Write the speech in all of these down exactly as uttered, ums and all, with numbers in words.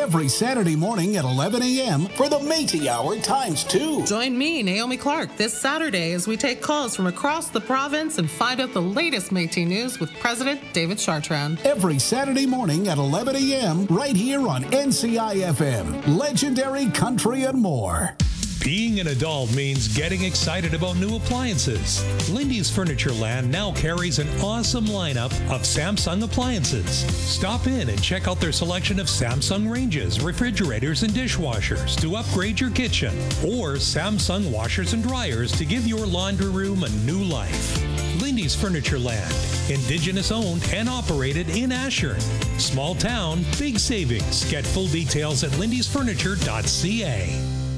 every Saturday morning at eleven a.m. for the Métis Hour times two. Join me, Naomi Clark, this Saturday as we take calls from across the province and find out the latest Métis news with President David Chartrand. Every Saturday morning at eleven a.m. right here on N C I F M. Legendary Country and more. Being an adult means getting excited about new appliances. Lindy's Furniture Land now carries an awesome lineup of Samsung appliances. Stop in and check out their selection of Samsung ranges, refrigerators, and dishwashers to upgrade your kitchen, or Samsung washers and dryers to give your laundry room a new life. Lindy's Furniture Land, Indigenous owned and operated in Ashern. Small town, big savings. Get full details at lindys furniture dot c a.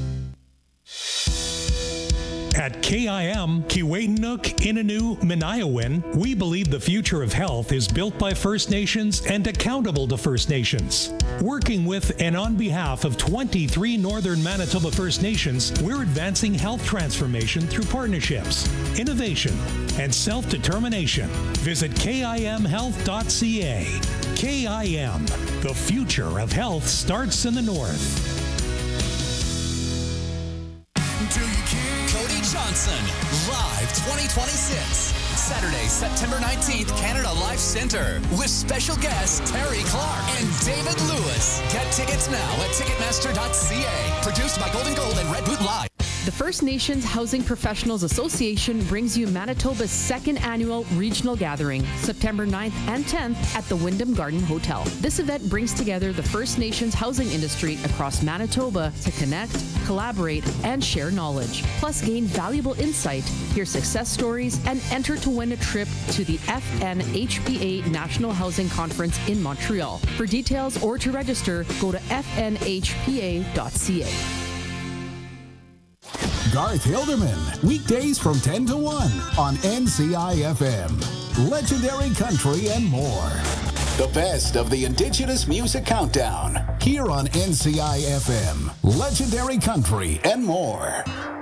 At K I M, Kiiwetinoong, Innu, Minayawin, we believe the future of health is built by First Nations and accountable to First Nations. Working with and on behalf of twenty-three Northern Manitoba First Nations, we're advancing health transformation through partnerships, innovation, and self-determination. Visit K I M health dot c a. K I M, the future of health starts in the North. Cody Johnson, live twenty twenty-six. Saturday, September nineteenth, Canada Life Center, with special guests Terry Clark and David Lewis. Get tickets now at ticketmaster dot c a. Produced by Golden Gold and Red Boot Live. The First Nations Housing Professionals Association brings you Manitoba's second annual regional gathering, September ninth and tenth at the Wyndham Garden Hotel. This event brings together the First Nations housing industry across Manitoba to connect, collaborate, and share knowledge. Plus, gain valuable insight, hear success stories, and enter to win a trip to the F N H P A National Housing Conference in Montreal. For details or to register, go to f n h p a dot c a. Garth Hilderman, weekdays from ten to one on N C I F M. Legendary Country and more. The best of the Indigenous Music Countdown, here on N C I F M. Legendary Country and more.